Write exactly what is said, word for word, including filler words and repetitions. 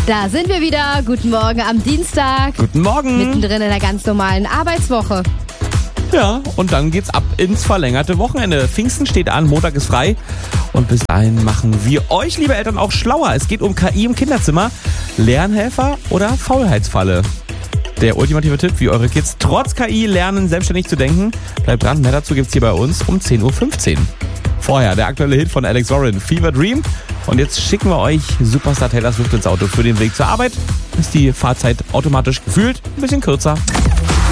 Da sind wir wieder. Guten Morgen am Dienstag. Guten Morgen. Mittendrin in der ganz normalen Arbeitswoche. Ja, und dann geht's ab ins verlängerte Wochenende. Pfingsten steht an, Montag ist frei. Und bis dahin machen wir euch, liebe Eltern, auch schlauer. Es geht um K I im Kinderzimmer. Lernhelfer oder Faulheitsfalle? Der ultimative Tipp, wie eure Kids trotz K I lernen, selbstständig zu denken. Bleibt dran, mehr dazu gibt's hier bei uns um zehn Uhr fünfzehn. Vorher der aktuelle Hit von Alex Warren, Fever Dream. Und jetzt schicken wir euch Superstar Taylor Swift ins Auto. Für den Weg zur Arbeit ist die Fahrzeit automatisch gefühlt ein bisschen kürzer.